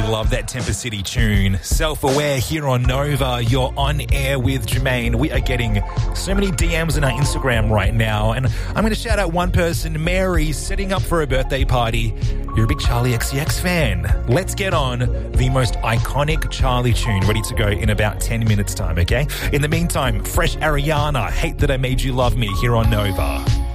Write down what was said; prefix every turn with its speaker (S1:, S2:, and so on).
S1: love that Temper City tune. Self-Aware here on Nova. You're on air with Jermaine. We are getting so many DMs on our Instagram right now. And I'm going to shout out one person, Mary, setting up for a birthday party. You're a big Charlie XCX fan. Let's get on the most iconic Charlie tune, ready to go in about 10 minutes time, okay? In the meantime, fresh Ariana, Hate That I Made You Love Me here on Nova.